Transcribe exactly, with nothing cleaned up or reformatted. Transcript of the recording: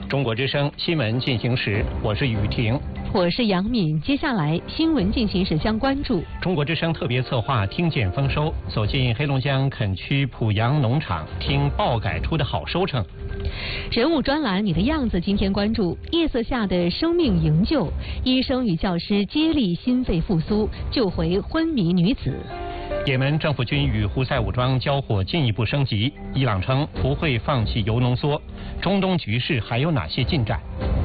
中国之声新闻进行时，我是雨婷， 我是杨敏。接下来新闻进行时将关注中国之声特别策划听见丰收，走进黑龙江垦区濮阳农场，听爆改出的好收成。 人物专栏，你的样子。今天关注夜色下的生命营救，医生与教师接力心肺复苏，救回昏迷女子。 也门政府军与胡塞武装交火进一步升级，伊朗称不会放弃铀浓缩。中东局势还有哪些进展？